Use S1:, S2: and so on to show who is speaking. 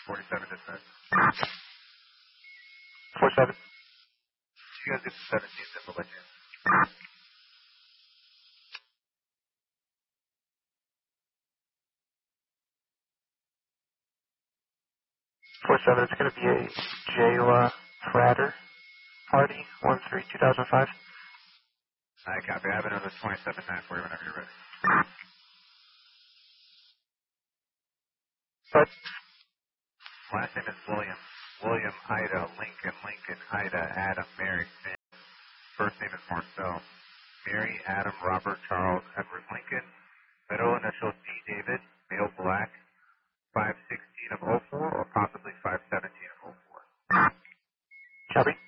S1: 47 dispatch.
S2: 47.
S1: You guys get to 17 simple by chance.
S2: 47, it's going to be a Jayla Frater party, 1-3-2005.
S1: I copy. I have another 27-9 for you whenever you're ready.
S2: But
S1: Last name is William. William, Ida, Lincoln, Lincoln, Ida, Adam, Mary, Finn. First name is Marcel. Mary, Adam, Robert, Charles, Edward, Lincoln. Middle initial D, David. Male black. 516 of 04 or possibly 517 of 04.
S2: copy.